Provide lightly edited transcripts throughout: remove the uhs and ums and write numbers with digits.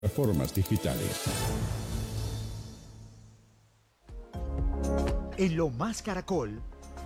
Plataformas digitales. En Lo Más Caracol,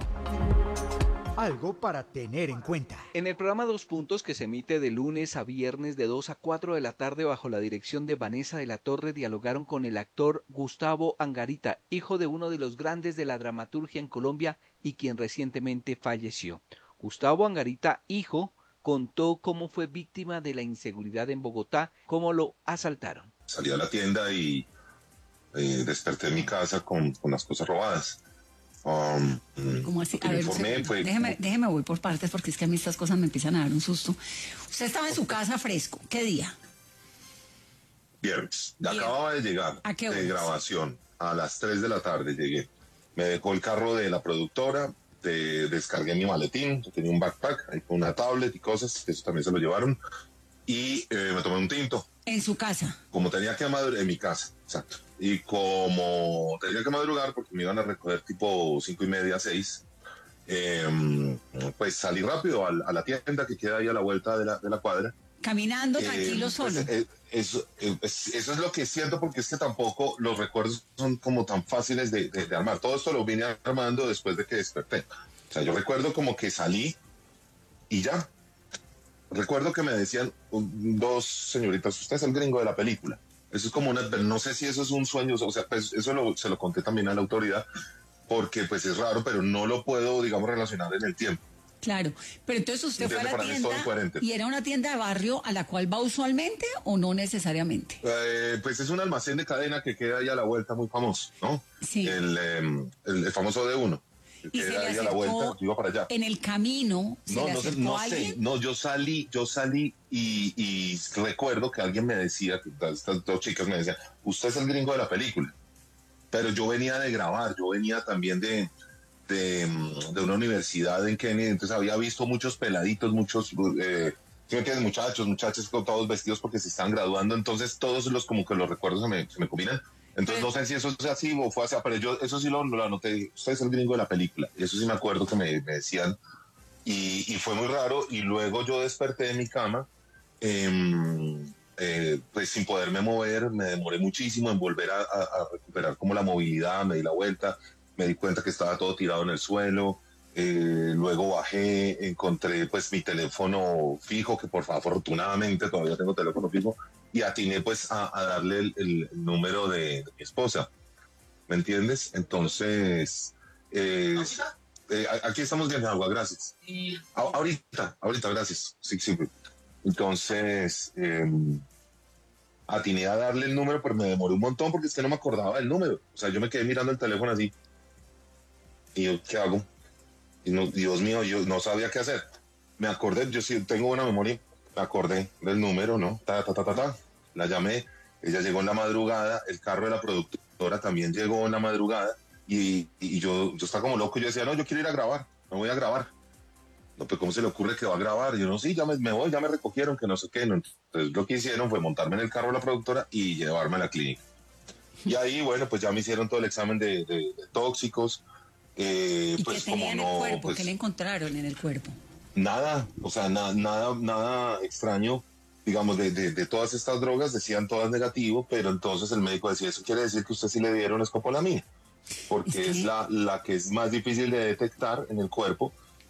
algo para tener en cuenta. En el programa Dos Puntos, que se emite de lunes a viernes de 2 a 4 de la tarde bajo la dirección de Vanessa de la Torre, dialogaron con el actor Gustavo Angarita, hijo de uno de los grandes de la dramaturgia en Colombia y quien recientemente falleció. Gustavo Angarita, hijo, contó cómo fue víctima de la inseguridad en Bogotá, cómo lo asaltaron. Salí a la tienda y desperté en mi casa con las cosas robadas. ¿Cómo así? A ver, informé, déjeme voy por partes porque es que a mí estas cosas me empiezan a dar un susto. Usted estaba en su casa fresco. ¿Qué día? Viernes. Acababa de llegar de grabación. A las 3 de la tarde llegué. Me dejó el carro de la productora, descargué mi maletín, yo tenía un backpack, ahí con una tablet y cosas, que eso también se lo llevaron, y me tomé un tinto. ¿En su casa? Como tenía que madrugar, en mi casa, exacto. Y como tenía que madrugar, porque me iban a recoger tipo 5:30, 6, pues salí rápido a la tienda que queda ahí a la vuelta de la cuadra. Caminando, tranquilo, solo. Eso es lo que siento, porque es que tampoco los recuerdos son como tan fáciles de armar. Todo esto lo vine armando después de que desperté. O sea, yo recuerdo como que salí y ya. Recuerdo que me decían dos señoritas, usted es el gringo de la película. Eso es como no sé si eso es un sueño, o sea, pues eso se lo conté también a la autoridad, porque pues es raro, pero no lo puedo, digamos, relacionar en el tiempo. Claro, pero entonces usted fue a la tienda y era una tienda de barrio a la cual va usualmente o no necesariamente. Pues es un almacén de cadena que queda ahí a la vuelta, muy famoso, ¿no? Sí. El famoso D1. Y se le ahí a la vuelta, yo iba para allá. En el camino no sé, yo salí y recuerdo que alguien me decía, estas dos chicas me decían, usted es el gringo de la película. Pero yo venía de grabar, yo venía también de una universidad en Kennedy, entonces había visto muchos peladitos, muchos muchachas todos vestidos porque se están graduando, entonces todos como que los recuerdos se me combinan. Entonces no sé si eso es así o fue así, pero yo eso sí lo anoté, usted es el gringo de la película, y eso sí me acuerdo que me decían, y fue muy raro, y luego yo desperté de mi cama, pues sin poderme mover, me demoré muchísimo en volver a recuperar como la movilidad, me di la vuelta, me di cuenta que estaba todo tirado en el suelo, luego bajé, encontré pues mi teléfono fijo, que afortunadamente todavía tengo teléfono fijo, y atiné pues a darle el número de mi esposa, ¿me entiendes? Entonces, aquí estamos bien, agua, gracias. Ahorita, gracias. Sí. Entonces, atiné a darle el número, pero me demoré un montón porque es que no me acordaba del número. O sea, yo me quedé mirando el teléfono así. Y yo, ¿qué hago? Y no, Dios mío, yo no sabía qué hacer. Me acordé, yo sí tengo buena memoria, me acordé del número, ¿no? La llamé, ella llegó en la madrugada, el carro de la productora también llegó en la madrugada, y yo estaba como loco, yo decía, no, yo quiero ir a grabar, no voy a grabar. No, pues ¿cómo se le ocurre que va a grabar? Y yo, no, sí, ya me voy, ya me recogieron, que no sé qué. No. Entonces lo que hicieron fue montarme en el carro de la productora y llevarme a la clínica. Y ahí, bueno, pues ya me hicieron todo el examen de tóxicos. ¿Y pues qué tenía como en el cuerpo? pues, ¿Qué le encontraron en el cuerpo? Nada, o sea, nada extraño. Digamos, de todas estas drogas decían todas negativo, pero entonces el médico decía, eso quiere decir que usted sí le dieron escopolamina, porque es la que es más difícil de detectar en el cuerpo.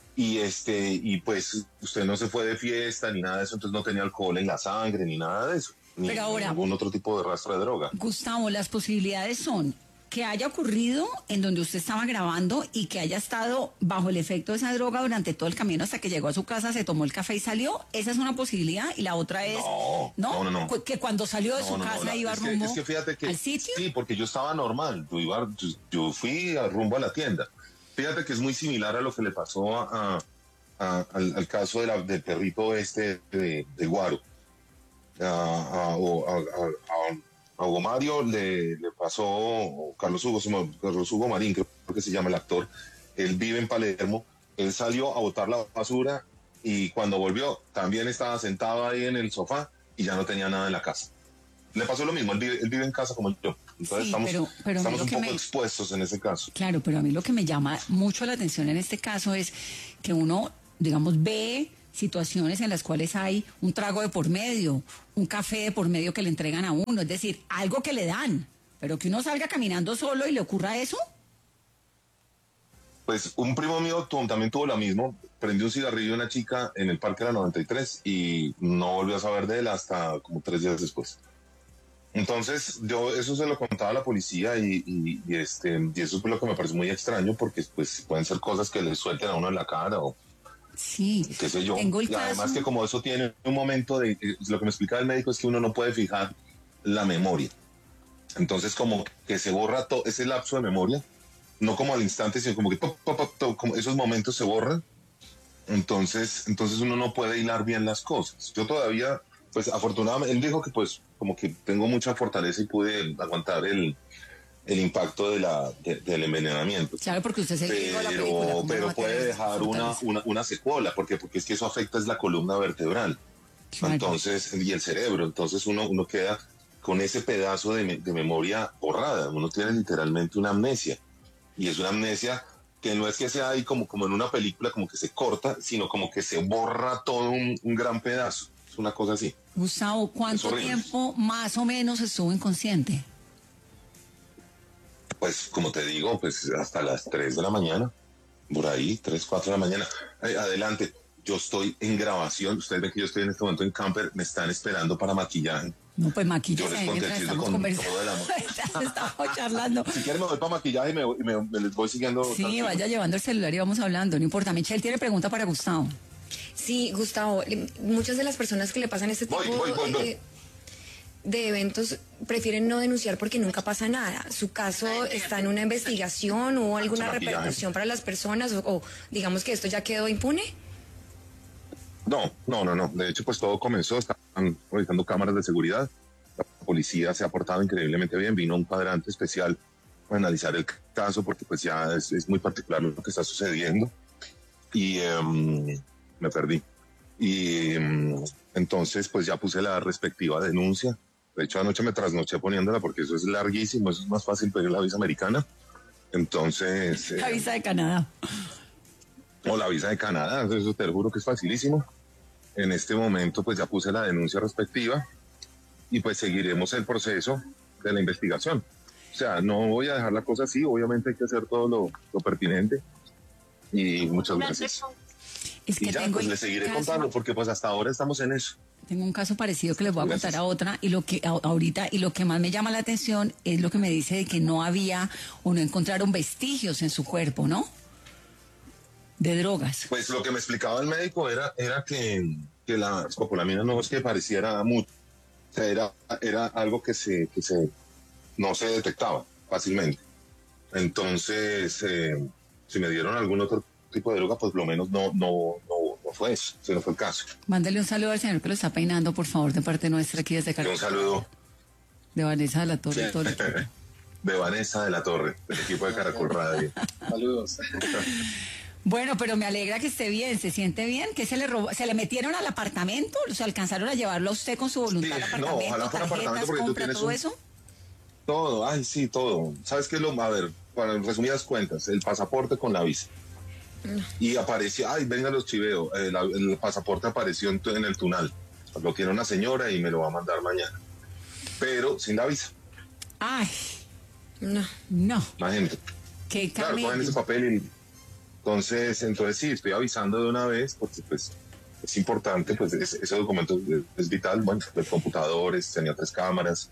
Y pues usted no se fue de fiesta ni nada de eso, entonces no tenía alcohol en la sangre ni nada de eso, ni ningún otro tipo de rastro de droga. Gustavo, las posibilidades son que haya ocurrido en donde usted estaba grabando y que haya estado bajo el efecto de esa droga durante todo el camino hasta que llegó a su casa, se tomó el café y salió. Esa es una posibilidad. Y la otra es no. Que cuando salió de su casa iba rumbo es que fíjate que, al sitio. Sí, porque yo estaba normal, yo fui rumbo a la tienda. Fíjate que es muy similar a lo que le pasó al caso del perrito de Guaro. A Hugo Mario le pasó, Carlos Hugo Marín, creo que se llama el actor. Él vive en Palermo, él salió a botar la basura y cuando volvió también estaba sentado ahí en el sofá y ya no tenía nada en la casa. Le pasó lo mismo, él vive en casa como yo. Entonces estamos un poco expuestos en ese caso. Claro, pero a mí lo que me llama mucho la atención en este caso es que uno, digamos, ve situaciones en las cuales hay un trago de por medio, un café de por medio que le entregan a uno, es decir, algo que le dan, pero que uno salga caminando solo y le ocurra eso. Pues un primo mío también tuvo lo mismo. Prendió un cigarrillo a una chica en el Parque de la 93 y no volvió a saber de él hasta como 3 días después. Entonces, yo eso se lo contaba a la policía y eso fue lo que me pareció muy extraño porque pues pueden ser cosas que le suelten a uno en la cara o Sí, qué sé yo. tengo el Y además caso. que como eso tiene un momento de... lo que me explicaba el médico es que uno no puede fijar la memoria. Entonces, como que se borra todo ese lapso de memoria, no como al instante, sino como que como esos momentos se borran. Entonces uno no puede hilar bien las cosas. Yo todavía, pues afortunadamente, él dijo que pues como que tengo mucha fortaleza y pude aguantar el impacto del envenenamiento. Claro, porque usted se vio la película. ¿Cómo no va Pero a tener puede dejar fortaleza? una secuela, porque es que eso afecta es la columna vertebral. Claro. Entonces, y el cerebro. Entonces uno queda con ese pedazo de memoria borrada. Uno tiene literalmente una amnesia. Y es una amnesia que no es que sea ahí como en una película, como que se corta, sino como que se borra todo un gran pedazo. Es una cosa así. Gustavo, ¿cuánto Es horrible. tiempo más o menos estuvo inconsciente? Pues como te digo, pues hasta las 3 de la mañana, por ahí, 3, 4 de la mañana. Adelante, yo estoy en grabación, ustedes ven que yo estoy en este momento en camper, me están esperando para maquillaje. No, pues Yo maquíllese les ahí conté mientras el chisme estamos con conversando. todo el amor. Estamos charlando. Si quieren me voy para maquillaje me les voy siguiendo. Sí, tranquilo. vaya llevando el celular y vamos hablando, no importa. Michelle tiene pregunta para Gustavo. Sí, Gustavo, muchas de las personas que le pasan este tipo Voy. de eventos prefieren no denunciar porque nunca pasa nada. ¿Su caso está en una investigación? ¿Hubo alguna Maquillaje. repercusión para las personas? O digamos que esto ya quedó impune? No. De hecho, pues todo comenzó, están revisando cámaras de seguridad. La policía se ha portado increíblemente bien. Vino un cuadrante especial para analizar el caso porque pues ya es muy particular lo que está sucediendo. Y me perdí. Y entonces pues ya puse la respectiva denuncia. De hecho, anoche me trasnoché poniéndola porque eso es larguísimo, eso es más fácil pedir la visa americana. Entonces... La visa de Canadá. o la visa de Canadá, eso te lo juro que es facilísimo. En este momento pues ya puse la denuncia respectiva y pues seguiremos el proceso de la investigación. O sea, no voy a dejar la cosa así, obviamente hay que hacer todo lo pertinente y muchas gracias. Es que Y ya, tengo pues el les seguiré caso- contando porque pues hasta ahora estamos en eso. Tengo un caso parecido que les voy a Gracias. contar a otra y lo que ahorita y lo que más me llama la atención es lo que me dice de que no había o no encontraron vestigios en su cuerpo, ¿no? De drogas. Pues lo que me explicaba el médico era que la escopolamina no es que pareciera mucho, o sea, era algo que no se detectaba fácilmente. Entonces, si me dieron algún otro tipo de droga, pues lo menos no fue eso, ese no fue el caso. Mándale un saludo al señor que lo está peinando, por favor, de parte nuestra aquí desde Y Caracol. un saludo De Vanessa de la Torre. todo el equipo. de Vanessa de la Torre, del equipo de Caracol Radio. Saludos. Bueno, pero me alegra que esté bien, se siente bien, que se le robó, se le metieron al apartamento, o sea, alcanzaron a llevarlo a usted con su voluntad Sí, al no, apartamento, ojalá fuera apartamento tarjetas, porque tú compra, tienes todo un- eso. Todo, ay, sí, todo. ¿Sabes qué es lo? A ver, para resumidas cuentas, el pasaporte con la visa. Y apareció, ay, venga los chiveo, el pasaporte apareció en el Tunal. Lo tiene una señora y me lo va a mandar mañana. Pero sin la visa, Ay, No. no, imagínate. qué Claro, cogen camello. ese papel y entonces sí, estoy avisando de una vez porque pues es importante, pues ese documento es vital. Bueno, el computador, tenía 3 cámaras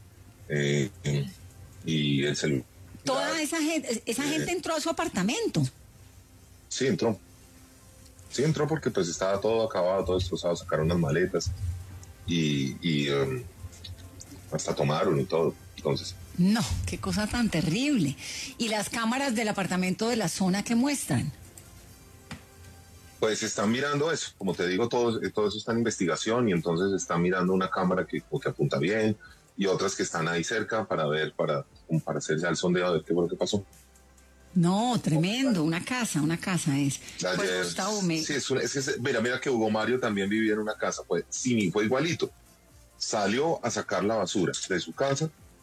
y el celular. Toda esa gente entró a su apartamento. Sí, entró. Sí, entró porque pues estaba todo acabado, todo destrozado, sacaron las maletas y hasta tomaron y todo. Entonces, No, qué cosa tan terrible. Y las cámaras del apartamento de la zona que muestran. pues están mirando eso. Como te digo, todo eso está en investigación y entonces están mirando una cámara que apunta bien y otras que están ahí cerca para ver, como para hacer ya el sondeo de qué fue lo que pasó. No, tremendo, una casa es. Pues Ayer- Gustavo, sí, mira que Hugo Mario también vivía en una casa, pues sí, fue igualito. Salió a sacar la basura de su casa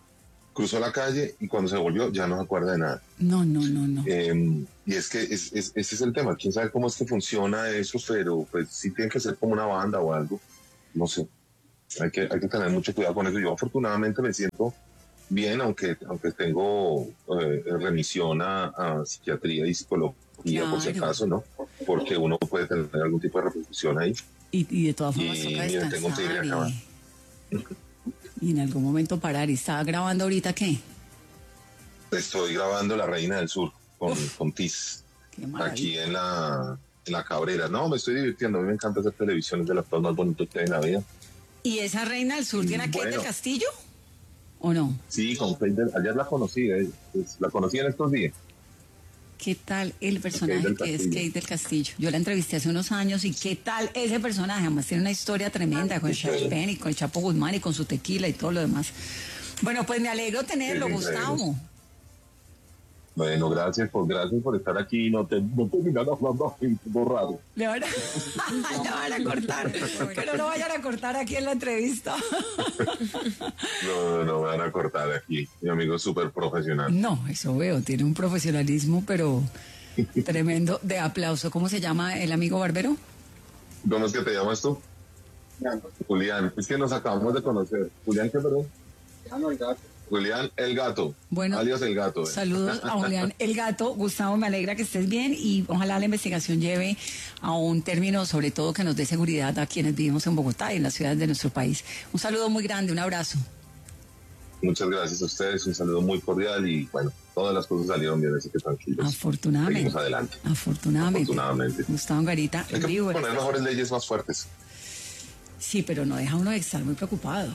cruzó la calle y cuando se volvió ya no se acuerda de nada. No. Y es que ese es el tema. Quién sabe cómo es que funciona eso, pero pues sí tiene que ser como una banda o algo. No sé. Hay que tener mucho cuidado con eso. Yo afortunadamente me siento bien, aunque tengo remisión a psiquiatría y psicología, por si Claro. acaso, ¿no? Porque uno puede tener algún tipo de repercusión ahí. Y de todas formas Y toca mira, tengo un tigre descansar acá. y en algún momento parar. ¿Y estaba grabando ahorita qué? Estoy grabando La Reina del Sur con Tiz, Qué maravilla. aquí en la Cabrera. No, me estoy divirtiendo. A mí me encanta hacer televisión, es de las cosas más bonitas que hay en la vida. ¿Y esa Reina del Sur tiene a Kate del Bueno. Castillo? ¿O no? Sí, ayer la conocí, la conocí en estos días. ¿Qué tal el personaje del que es Castillo. Kate del Castillo? Yo la entrevisté hace unos años y ¿qué tal ese personaje? Además tiene una historia tremenda con chévere. Shaq Penn y con el Chapo Guzmán y con su tequila y todo lo demás. Bueno, pues me alegro tenerlo, Sí, Gustavo. Bueno, gracias por estar aquí. No terminan hablando así, borrado. Le van a cortar, que no lo vayan a cortar aquí en la entrevista. No me van a cortar aquí. Mi amigo es súper profesional. No, eso veo, tiene un profesionalismo, pero tremendo, de aplauso. ¿Cómo se llama el amigo barbero? ¿Cómo es que te llamas tú? Julián. Es que nos acabamos de conocer. ¿Julián qué, perdón? Julián el Gato. Bueno, alias el Gato. Saludos a Julián el Gato. Gustavo, me alegra que estés bien y ojalá la investigación lleve a un término, sobre todo que nos dé seguridad a quienes vivimos en Bogotá y en las ciudades de nuestro país. Un saludo muy grande, un abrazo. Muchas gracias a ustedes. Un saludo muy cordial y bueno, todas las cosas salieron bien, así que tranquilos. Afortunadamente. Seguimos adelante. Afortunadamente. Gustavo Garita, Hay en que vivo. poner mejores leyes más fuertes. Sí, pero no deja uno de estar muy preocupado.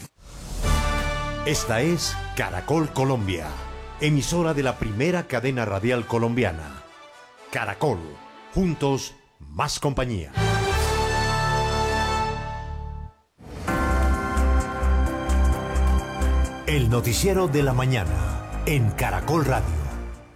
Esta es Caracol Colombia, emisora de la primera cadena radial colombiana. Caracol, juntos, más compañía. El noticiero de la mañana, en Caracol Radio.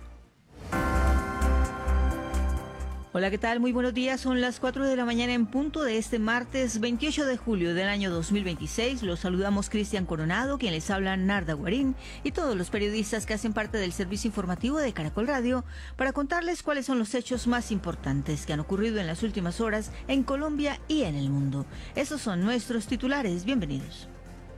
Hola, ¿qué tal? Muy buenos días. Son las 4 de la mañana en punto de este martes 28 de julio del año 2026. Los saludamos Cristian Coronado, quien les habla Narda Guarín, y todos los periodistas que hacen parte del servicio informativo de Caracol Radio para contarles cuáles son los hechos más importantes que han ocurrido en las últimas horas en Colombia y en el mundo. Estos son nuestros titulares. Bienvenidos.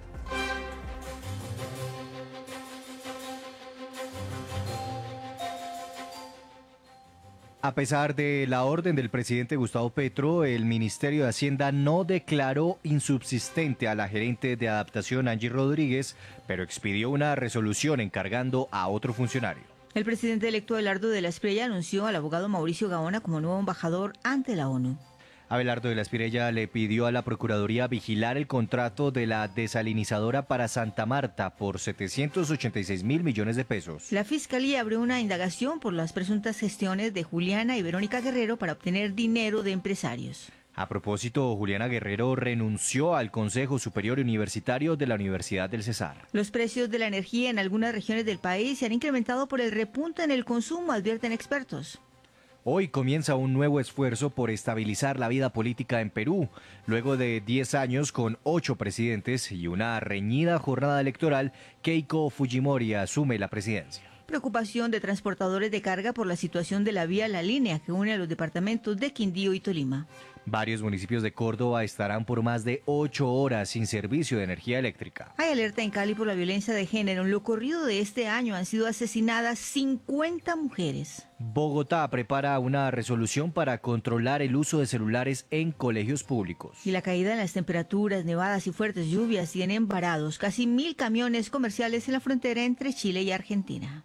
A pesar de la orden del presidente Gustavo Petro, el Ministerio de Hacienda no declaró insubsistente a la gerente de adaptación Angie Rodríguez, pero expidió una resolución encargando a otro funcionario. El presidente electo Abelardo de la Espriella anunció al abogado Mauricio Gaona como nuevo embajador ante la ONU. Abelardo de la Espriella le pidió a la Procuraduría vigilar el contrato de la desalinizadora para Santa Marta por 786 mil millones de pesos. La Fiscalía abrió una indagación por las presuntas gestiones de Juliana y Verónica Guerrero para obtener dinero de empresarios. A propósito, Juliana Guerrero renunció al Consejo Superior Universitario de la Universidad del Cesar. Los precios de la energía en algunas regiones del país se han incrementado por el repunte en el consumo, advierten expertos. Hoy comienza un nuevo esfuerzo por estabilizar la vida política en Perú, luego de 10 años con 8 presidentes y una reñida jornada electoral. Keiko Fujimori asume la presidencia. Preocupación de transportadores de carga por la situación de la vía La Línea que une a los departamentos de Quindío y Tolima. Varios municipios de Córdoba estarán por más de 8 horas sin servicio de energía eléctrica. Hay alerta en Cali por la violencia de género. En lo corrido de este año han sido asesinadas 50 mujeres. Bogotá prepara una resolución para controlar el uso de celulares en colegios públicos. Y la caída en las temperaturas, nevadas y fuertes lluvias tienen varados casi 1.000 camiones comerciales en la frontera entre Chile y Argentina.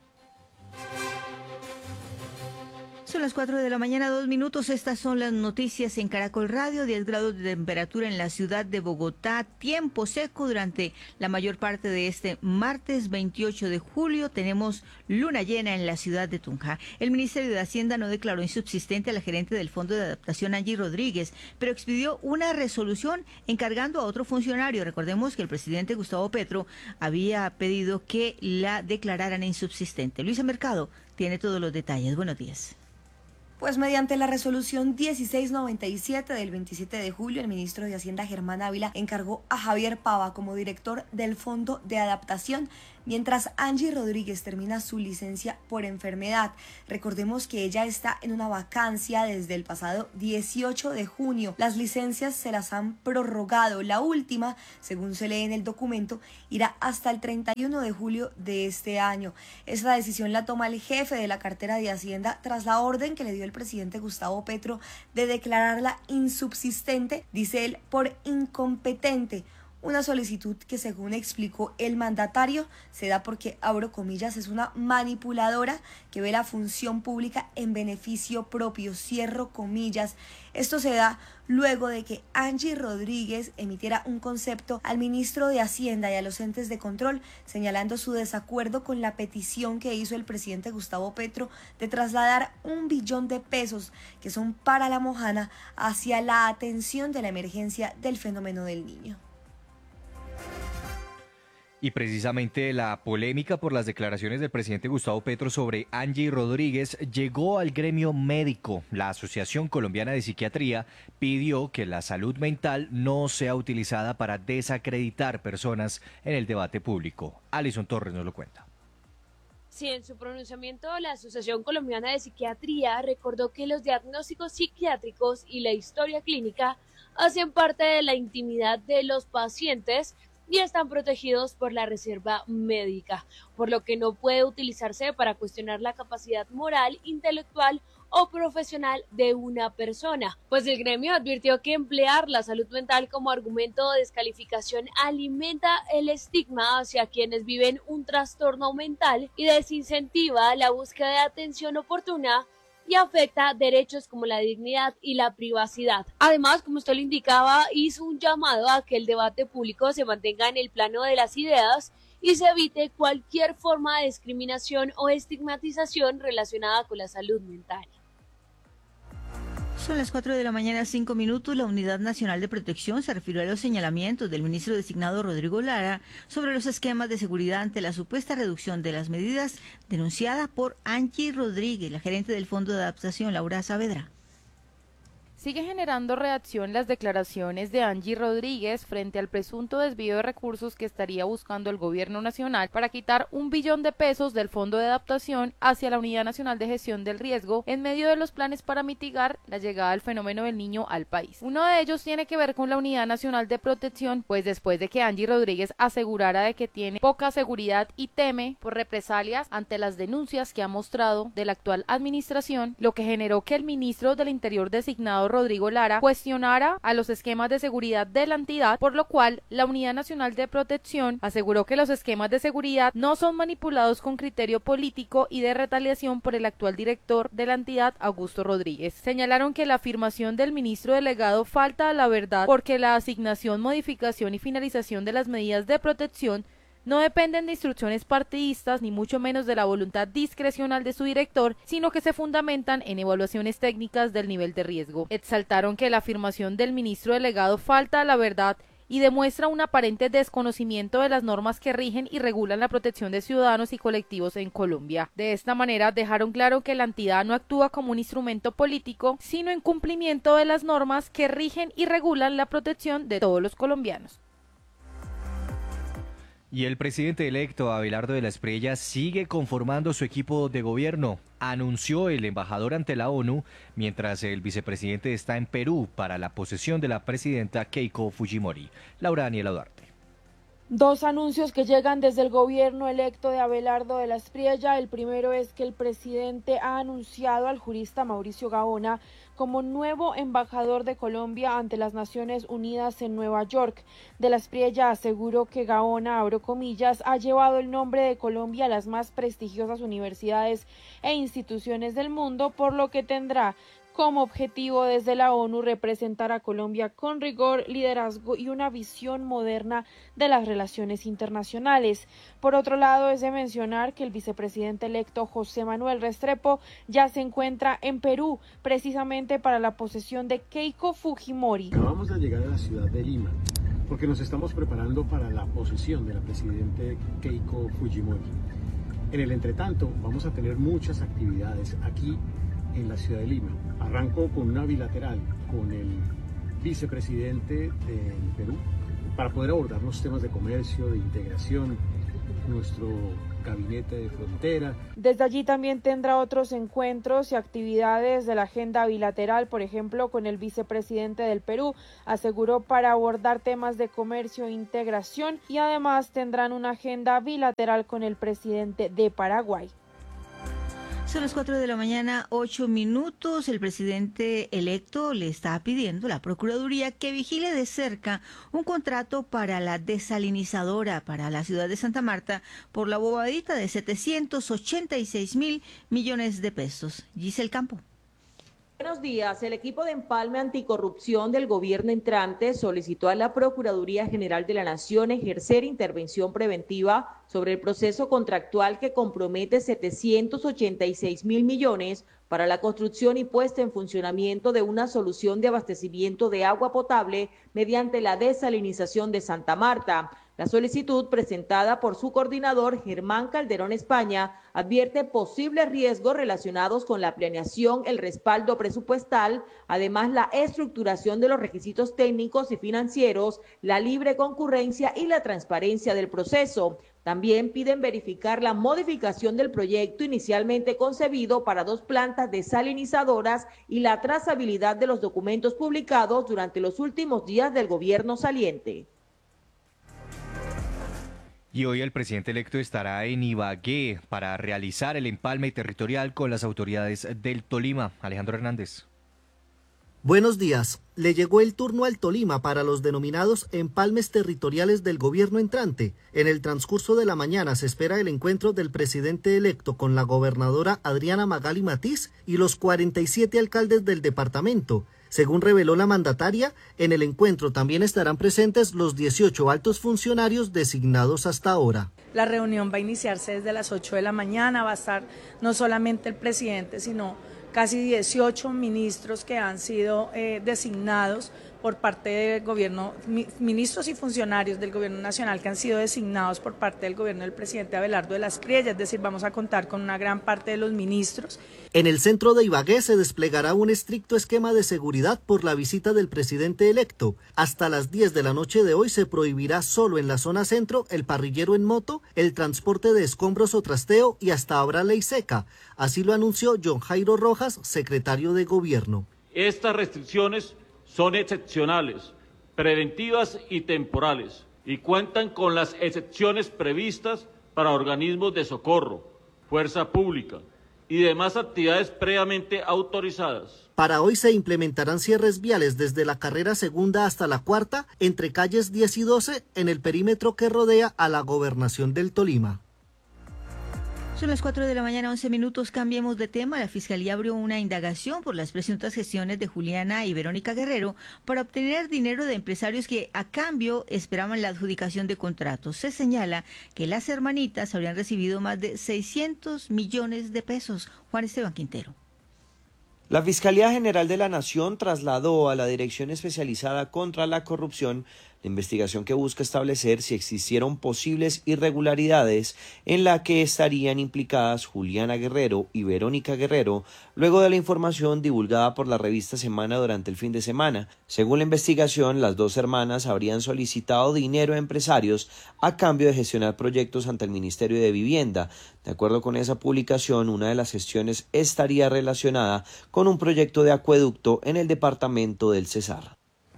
Son las 4 de la mañana, 2 minutos. Estas son las noticias en Caracol Radio. 10 grados de temperatura en la ciudad de Bogotá. Tiempo seco durante la mayor parte de este martes 28 de julio. Tenemos luna llena en la ciudad de Tunja. El Ministerio de Hacienda no declaró insubsistente a la gerente del Fondo de Adaptación, Angie Rodríguez, pero expidió una resolución encargando a otro funcionario. Recordemos que el presidente Gustavo Petro había pedido que la declararan insubsistente. Luisa Mercado tiene todos los detalles. Buenos días. Pues mediante la resolución 1697 del 27 de julio, el ministro de Hacienda Germán Ávila encargó a Javier Pava como director del Fondo de Adaptación, mientras Angie Rodríguez termina su licencia por enfermedad. Recordemos que ella está en una vacancia desde el pasado 18 de junio. Las licencias se las han prorrogado. La última, según se lee en el documento, irá hasta el 31 de julio de este año. Esta decisión la toma el jefe de la cartera de Hacienda tras la orden que le dio el presidente Gustavo Petro de declararla insubsistente, dice él, por incompetente. Una solicitud que, según explicó el mandatario, se da porque, abro comillas, es una manipuladora que ve la función pública en beneficio propio, cierro comillas. Esto se da luego de que Angie Rodríguez emitiera un concepto al ministro de Hacienda y a los entes de control, señalando su desacuerdo con la petición que hizo el presidente Gustavo Petro de trasladar 1 billón de pesos que son para la Mojana hacia la atención de la emergencia del fenómeno del Niño. Y precisamente la polémica por las declaraciones del presidente Gustavo Petro sobre Angie Rodríguez llegó al gremio médico. La Asociación Colombiana de Psiquiatría pidió que la salud mental no sea utilizada para desacreditar personas en el debate público. Alison Torres nos lo cuenta. Sí, en su pronunciamiento, la Asociación Colombiana de Psiquiatría recordó que los diagnósticos psiquiátricos y la historia clínica hacen parte de la intimidad de los pacientes y están protegidos por la reserva médica, por lo que no puede utilizarse para cuestionar la capacidad moral, intelectual o profesional de una persona. Pues el gremio advirtió que emplear la salud mental como argumento de descalificación alimenta el estigma hacia quienes viven un trastorno mental y desincentiva la búsqueda de atención oportuna y afecta derechos como la dignidad y la privacidad. Además, como usted lo indicaba, hizo un llamado a que el debate público se mantenga en el plano de las ideas y se evite cualquier forma de discriminación o estigmatización relacionada con la salud mental. Son las 4 de la mañana, 5 minutos. La Unidad Nacional de Protección se refirió a los señalamientos del ministro designado Rodrigo Lara sobre los esquemas de seguridad ante la supuesta reducción de las medidas denunciada por Angie Rodríguez, la gerente del Fondo de Adaptación, Laura Saavedra. Sigue generando reacción las declaraciones de Angie Rodríguez frente al presunto desvío de recursos que estaría buscando el gobierno nacional para quitar 1 billón de pesos del Fondo de Adaptación hacia la Unidad Nacional de Gestión del Riesgo en medio de los planes para mitigar la llegada del fenómeno del Niño al país. Uno de ellos tiene que ver con la Unidad Nacional de Protección, pues después de que Angie Rodríguez asegurara de que tiene poca seguridad y teme por represalias ante las denuncias que ha mostrado de la actual administración, lo que generó que el ministro del Interior designado Rodrigo Lara cuestionara a los esquemas de seguridad de la entidad, por lo cual la Unidad Nacional de Protección aseguró que los esquemas de seguridad no son manipulados con criterio político y de retaliación por el actual director de la entidad, Augusto Rodríguez. Señalaron que la afirmación del ministro delegado falta a la verdad porque la asignación, modificación y finalización de las medidas de protección no dependen de instrucciones partidistas ni mucho menos de la voluntad discrecional de su director, sino que se fundamentan en evaluaciones técnicas del nivel de riesgo. Exaltaron que la afirmación del ministro delegado falta a la verdad y demuestra un aparente desconocimiento de las normas que rigen y regulan la protección de ciudadanos y colectivos en Colombia. De esta manera dejaron claro que la entidad no actúa como un instrumento político, sino en cumplimiento de las normas que rigen y regulan la protección de todos los colombianos. Y el presidente electo Abelardo de la Espriella sigue conformando su equipo de gobierno, anunció el embajador ante la ONU, mientras el vicepresidente está en Perú para la posesión de la presidenta Keiko Fujimori. Laura Daniela Duarte. 2 anuncios que llegan desde el gobierno electo de Abelardo de la Espriella. El primero es que el presidente ha anunciado al jurista Mauricio Gaona como nuevo embajador de Colombia ante las Naciones Unidas en Nueva York. De la Espriella aseguró que Gaona, abro comillas, ha llevado el nombre de Colombia a las más prestigiosas universidades e instituciones del mundo, por lo que tendrá como objetivo desde la ONU representar a Colombia con rigor, liderazgo y una visión moderna de las relaciones internacionales. Por otro lado, es de mencionar que el vicepresidente electo José Manuel Restrepo ya se encuentra en Perú, precisamente para la posesión de Keiko Fujimori. Acabamos de llegar a la ciudad de Lima, porque nos estamos preparando para la posesión de la presidenta Keiko Fujimori. En el entretanto, vamos a tener muchas actividades aquí en la ciudad de Lima. Arranco con una bilateral con el vicepresidente del Perú para poder abordar los temas de comercio, de integración, nuestro gabinete de frontera. Desde allí también tendrá otros encuentros y actividades de la agenda bilateral, por ejemplo, con el vicepresidente del Perú, aseguró, para abordar temas de comercio e integración, y además tendrán una agenda bilateral con el presidente de Paraguay. Son las 4 de la mañana, 8 minutos. El presidente electo le está pidiendo a la Procuraduría que vigile de cerca un contrato para la desalinizadora para la ciudad de Santa Marta por la bobadita de 786.000 millones de pesos. Giselle Campo. Buenos días. El equipo de empalme anticorrupción del gobierno entrante solicitó a la Procuraduría General de la Nación ejercer intervención preventiva sobre el proceso contractual que compromete 786.000 millones para la construcción y puesta en funcionamiento de una solución de abastecimiento de agua potable mediante la desalinización de Santa Marta. La solicitud, presentada por su coordinador Germán Calderón España, advierte posibles riesgos relacionados con la planeación, el respaldo presupuestal, además la estructuración de los requisitos técnicos y financieros, la libre concurrencia y la transparencia del proceso. También piden verificar la modificación del proyecto inicialmente concebido para 2 plantas desalinizadoras y la trazabilidad de los documentos publicados durante los últimos días del gobierno saliente. Y hoy el presidente electo estará en Ibagué para realizar el empalme territorial con las autoridades del Tolima. Alejandro Hernández. Buenos días. Le llegó el turno al Tolima para los denominados empalmes territoriales del gobierno entrante. En el transcurso de la mañana se espera el encuentro del presidente electo con la gobernadora Adriana Magali Matiz y los 47 alcaldes del departamento. Según reveló la mandataria, en el encuentro también estarán presentes los 18 altos funcionarios designados hasta ahora. La reunión va a iniciarse desde las 8 de la mañana, va a estar no solamente el presidente, sino casi 18 ministros que han sido designados por parte del gobierno, ministros y funcionarios del gobierno nacional que han sido designados por parte del gobierno del presidente Abelardo de las Priellas, es decir, vamos a contar con una gran parte de los ministros. En el centro de Ibagué se desplegará un estricto esquema de seguridad por la visita del presidente electo. Hasta las 10 de la noche de hoy se prohibirá solo en la zona centro el parrillero en moto, el transporte de escombros o trasteo y hasta habrá ley seca. Así lo anunció John Jairo Rojas, secretario de Gobierno. Estas restricciones son excepcionales, preventivas y temporales, y cuentan con las excepciones previstas para organismos de socorro, fuerza pública y demás actividades previamente autorizadas. Para hoy se implementarán cierres viales desde la carrera segunda hasta la cuarta, entre calles 10 y 12, en el perímetro que rodea a la gobernación del Tolima. Son las 4 de la mañana, 11 minutos. Cambiemos de tema. La Fiscalía abrió una indagación por las presuntas gestiones de Juliana y Verónica Guerrero para obtener dinero de empresarios que a cambio esperaban la adjudicación de contratos. Se señala que las hermanitas habrían recibido más de 600 millones de pesos. Juan Esteban Quintero. La Fiscalía General de la Nación trasladó a la Dirección Especializada contra la Corrupción la investigación que busca establecer si existieron posibles irregularidades en la que estarían implicadas Juliana Guerrero y Verónica Guerrero, luego de la información divulgada por la revista Semana durante el fin de semana. Según la investigación, las dos hermanas habrían solicitado dinero a empresarios a cambio de gestionar proyectos ante el Ministerio de Vivienda. De acuerdo con esa publicación, una de las gestiones estaría relacionada con un proyecto de acueducto en el departamento del Cesar.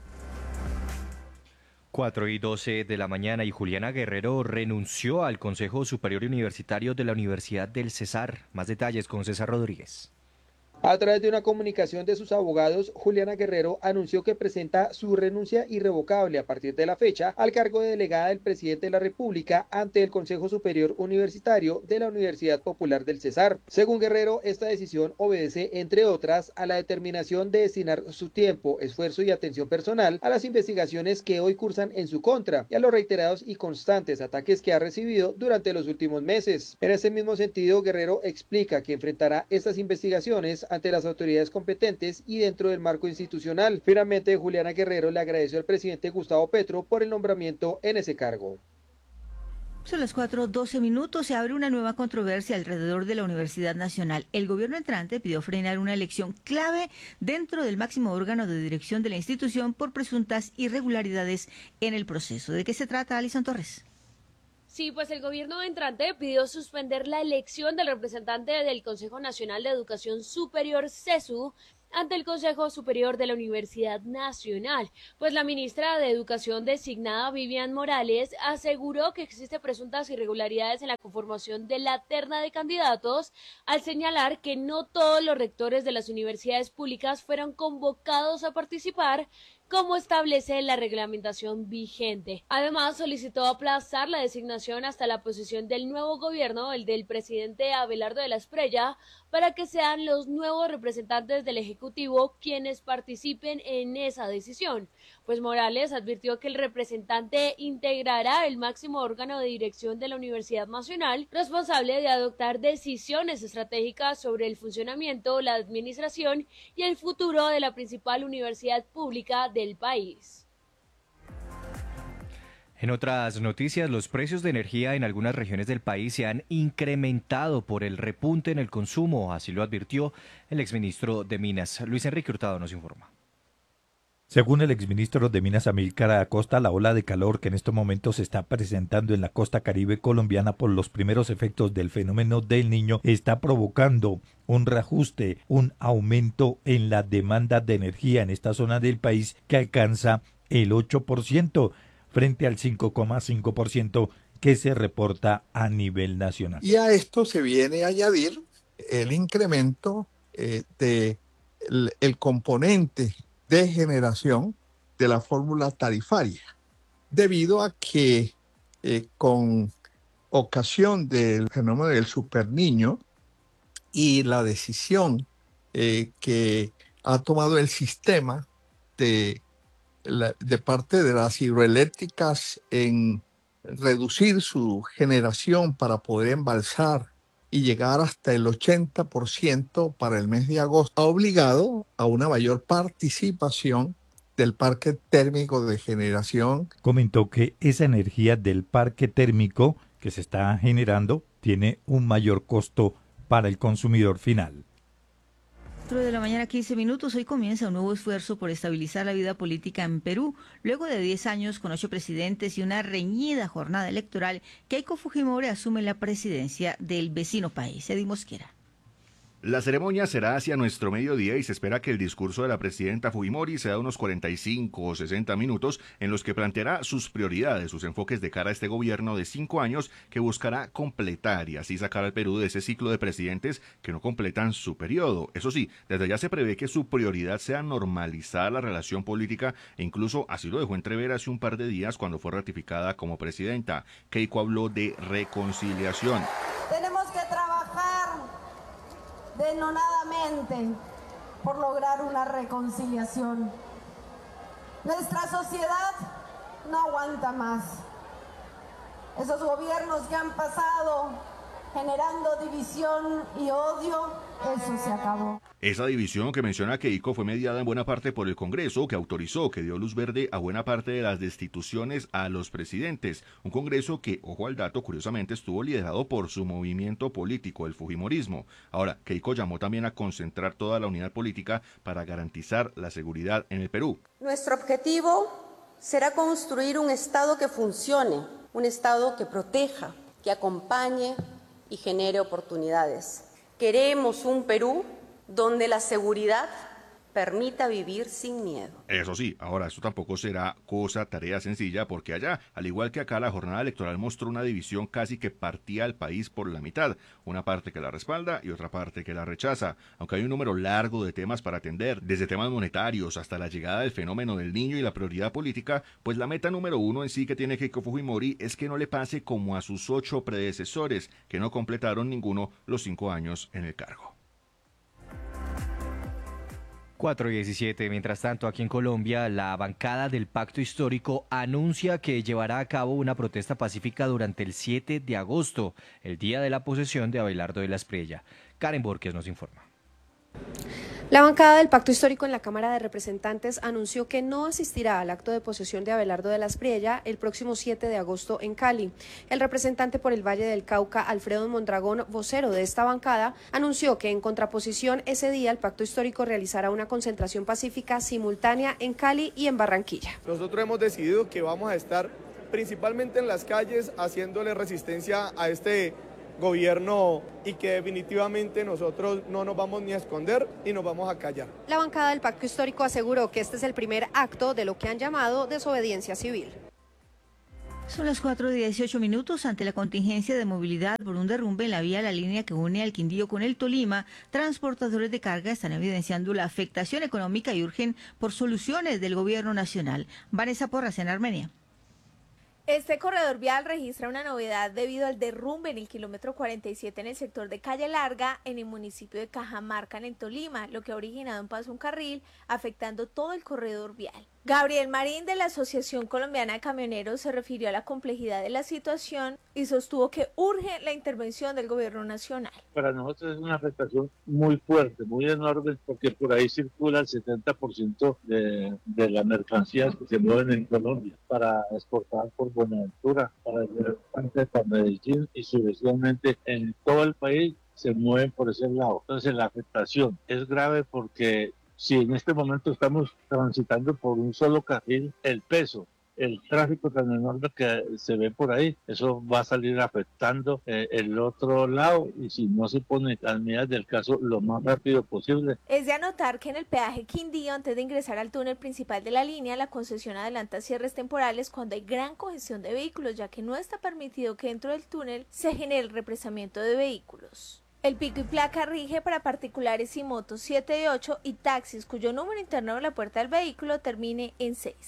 4:12 de la mañana y Juliana Guerrero renunció al Consejo Superior Universitario de la Universidad del Cesar. Más detalles con César Rodríguez. A través de una comunicación de sus abogados, Juliana Guerrero anunció que presenta su renuncia irrevocable a partir de la fecha al cargo de delegada del presidente de la República ante el Consejo Superior Universitario de la Universidad Popular del Cesar. Según Guerrero, esta decisión obedece, entre otras, a la determinación de destinar su tiempo, esfuerzo y atención personal a las investigaciones que hoy cursan en su contra y a los reiterados y constantes ataques que ha recibido durante los últimos meses. En ese mismo sentido, Guerrero explica que enfrentará estas investigaciones ante las autoridades competentes y dentro del marco institucional. Finalmente, Juliana Guerrero le agradeció al presidente Gustavo Petro por el nombramiento en ese cargo. Son las 4:12. Se abre una nueva controversia alrededor de la Universidad Nacional. El gobierno entrante pidió frenar una elección clave dentro del máximo órgano de dirección de la institución por presuntas irregularidades en el proceso. ¿De qué se trata, Alison Torres? Sí, pues el gobierno entrante pidió suspender la elección del representante del Consejo Nacional de Educación Superior, CESU, ante el Consejo Superior de la Universidad Nacional, pues la ministra de Educación designada, Vivian Morales, aseguró que existen presuntas irregularidades en la conformación de la terna de candidatos, al señalar que no todos los rectores de las universidades públicas fueron convocados a participar, como establece la reglamentación vigente. Además, solicitó aplazar la designación hasta la posesión del nuevo gobierno, el del presidente Abelardo de la Espriella, para que sean los nuevos representantes del Ejecutivo quienes participen en esa decisión. Pues Morales advirtió que el representante integrará el máximo órgano de dirección de la Universidad Nacional, responsable de adoptar decisiones estratégicas sobre el funcionamiento, la administración y el futuro de la principal universidad pública del país. En otras noticias, los precios de energía en algunas regiones del país se han incrementado por el repunte en el consumo, así lo advirtió el exministro de Minas. Luis Enrique Hurtado nos informa. Según el exministro de Minas Amílcar Acosta, la ola de calor que en estos momentos se está presentando en la costa caribe colombiana por los primeros efectos del fenómeno del Niño está provocando un reajuste, un aumento en la demanda de energía en esta zona del país que alcanza el 8% frente al 5,5% que se reporta a nivel nacional. Y a esto se viene a añadir el incremento del componente de generación de la fórmula tarifaria, debido a que con ocasión del fenómeno del superniño y la decisión que ha tomado el sistema de parte de las hidroeléctricas en reducir su generación para poder embalsar y llegar hasta el 80% para el mes de agosto, ha obligado a una mayor participación del parque térmico de generación. Comentó que esa energía del parque térmico que se está generando tiene un mayor costo para el consumidor final. 4:15. Hoy comienza un nuevo esfuerzo por estabilizar la vida política en Perú. Luego de 10 años con 8 presidentes y una reñida jornada electoral, Keiko Fujimori asume la presidencia del vecino país. Eddie Mosquera. La ceremonia será hacia nuestro mediodía y se espera que el discurso de la presidenta Fujimori sea unos 45 o 60 minutos en los que planteará sus prioridades, sus enfoques de cara a este gobierno de 5 años que buscará completar y así sacar al Perú de ese ciclo de presidentes que no completan su periodo. Eso sí, desde ya se prevé que su prioridad sea normalizar la relación política e incluso así lo dejó entrever hace un par de días cuando fue ratificada como presidenta. Keiko habló de reconciliación. Tenemos que trabajar denodadamente por lograr una reconciliación. Nuestra sociedad no aguanta más. Esos gobiernos que han pasado generando división y odio, eso se acabó. Esa división que menciona Keiko fue mediada en buena parte por el Congreso, que autorizó, que dio luz verde a buena parte de las destituciones a los presidentes. Un Congreso que, ojo al dato, curiosamente estuvo liderado por su movimiento político, el Fujimorismo. Ahora, Keiko llamó también a concentrar toda la unidad política para garantizar la seguridad en el Perú. Nuestro objetivo será construir un Estado que funcione, un Estado que proteja, que acompañe y genere oportunidades. Queremos un Perú donde la seguridad permita vivir sin miedo. Eso sí, ahora esto tampoco será tarea sencilla, porque allá, al igual que acá, la jornada electoral mostró una división casi que partía al país por la mitad, una parte que la respalda y otra parte que la rechaza, aunque hay un número largo de temas para atender, desde temas monetarios hasta la llegada del fenómeno del Niño y la prioridad política, pues la meta número uno en sí que tiene Keiko Fujimori es que no le pase como a sus 8 predecesores, que no completaron ninguno los 5 años en el cargo. 4:17. Mientras tanto, aquí en Colombia, la bancada del Pacto Histórico anuncia que llevará a cabo una protesta pacífica durante el 7 de agosto, el día de la posesión de Abelardo de la Espriella. Karen Borges nos informa. La bancada del Pacto Histórico en la Cámara de Representantes anunció que no asistirá al acto de posesión de Abelardo de la Espriella el próximo 7 de agosto en Cali. El representante por el Valle del Cauca, Alfredo Mondragón, vocero de esta bancada, anunció que en contraposición ese día el Pacto Histórico realizará una concentración pacífica simultánea en Cali y en Barranquilla. Nosotros hemos decidido que vamos a estar principalmente en las calles haciéndole resistencia a este gobierno y que definitivamente nosotros no nos vamos ni a esconder ni nos vamos a callar. La bancada del Pacto Histórico aseguró que este es el primer acto de lo que han llamado desobediencia civil. Son las 4:18 ante la contingencia de movilidad por un derrumbe en la vía La Línea que une al Quindío con el Tolima. Transportadores de carga están evidenciando la afectación económica y urgen por soluciones del gobierno nacional. Vanessa Porras en Armenia. Este corredor vial registra una novedad debido al derrumbe en el kilómetro 47 en el sector de Calle Larga, en el municipio de Cajamarca, en el Tolima, lo que ha originado un paso a un carril, afectando todo el corredor vial. Gabriel Marín, de la Asociación Colombiana de Camioneros, se refirió a la complejidad de la situación y sostuvo que urge la intervención del gobierno nacional. Para nosotros es una afectación muy fuerte, muy enorme, porque por ahí circula el 70% de las mercancías que se mueven en Colombia para exportar por Buenaventura, para Medellín y sucesivamente en todo el país se mueven por ese lado. Entonces la afectación es grave porque si en este momento estamos transitando por un solo carril, el peso, el tráfico tan enorme que se ve por ahí, eso va a salir afectando el otro lado y si no se ponen las medidas del caso lo más rápido posible. Es de anotar que en el peaje Quindío, antes de ingresar al túnel principal de la línea, la concesión adelanta cierres temporales cuando hay gran congestión de vehículos, ya que no está permitido que dentro del túnel se genere el represamiento de vehículos. El pico y placa rige para particulares y motos 7 y 8 y taxis cuyo número interno de la puerta del vehículo termine en 6.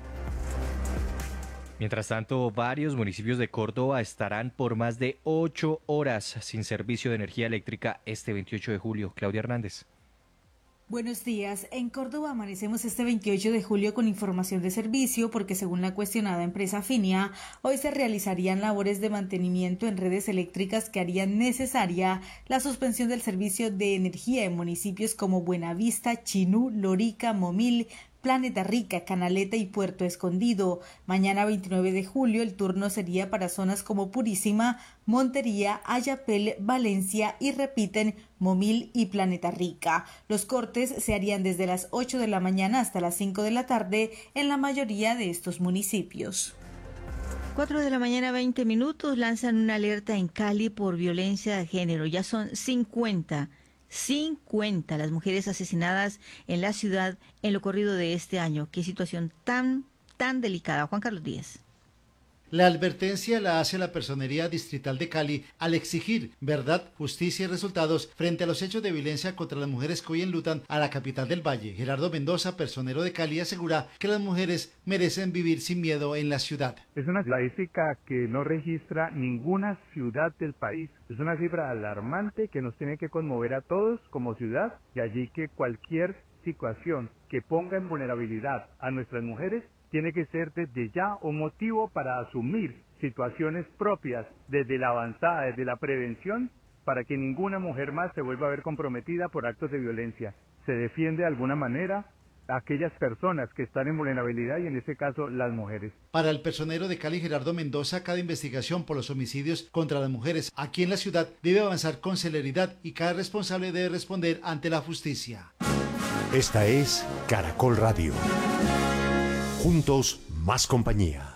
Mientras tanto, varios municipios de Córdoba estarán por más de 8 horas sin servicio de energía eléctrica este 28 de julio. Claudia Hernández. Buenos días. En Córdoba amanecemos este 28 de julio con información de servicio porque según la cuestionada empresa Finia, hoy se realizarían labores de mantenimiento en redes eléctricas que harían necesaria la suspensión del servicio de energía en municipios como Buenavista, Chinú, Lorica, Momil, Planeta Rica, Canaleta y Puerto Escondido. Mañana 29 de julio el turno sería para zonas como Purísima, Montería, Ayapel, Valencia y repiten Momil y Planeta Rica. Los cortes se harían desde las 8 de la mañana hasta las 5 de la tarde en la mayoría de estos municipios. 4 de la mañana, 20 minutos, lanzan una alerta en Cali por violencia de género. Ya son 50 las mujeres asesinadas en la ciudad en lo corrido de este año. Qué situación tan delicada. Juan Carlos Díaz. La advertencia la hace la Personería Distrital de Cali al exigir verdad, justicia y resultados frente a los hechos de violencia contra las mujeres que hoy enlutan a la capital del Valle. Gerardo Mendoza, personero de Cali, asegura que las mujeres merecen vivir sin miedo en la ciudad. Es una estadística que no registra ninguna ciudad del país. Es una cifra alarmante que nos tiene que conmover a todos como ciudad y allí que cualquier situación que ponga en vulnerabilidad a nuestras mujeres tiene que ser desde ya un motivo para asumir situaciones propias desde la avanzada, desde la prevención, para que ninguna mujer más se vuelva a ver comprometida por actos de violencia. Se defiende de alguna manera a aquellas personas que están en vulnerabilidad y en este caso las mujeres. Para el personero de Cali, Gerardo Mendoza, cada investigación por los homicidios contra las mujeres aquí en la ciudad debe avanzar con celeridad y cada responsable debe responder ante la justicia. Esta es Caracol Radio. Juntos, más compañía.